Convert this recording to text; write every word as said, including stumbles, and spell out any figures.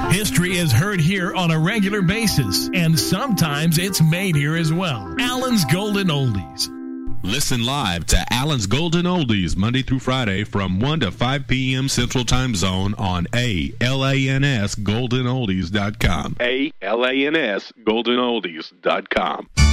History is heard here on a regular basis, and sometimes it's made here as well. Allen's Golden Oldies. Listen live to Allen's Golden Oldies Monday through Friday from one to five p.m. Central Time Zone on A L A N S golden oldies dot com. A L A N S golden oldies dot com.